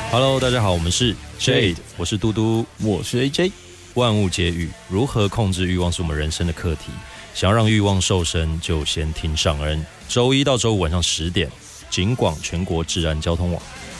Hello， 大家好，我们是 Jade， 我是嘟嘟， 我是 AJ。 万物皆欲，如何控制欲望是我们人生的课题。想要让欲望瘦身，就先听上恩。周一到周五晚上10点，警广全国治安交通网。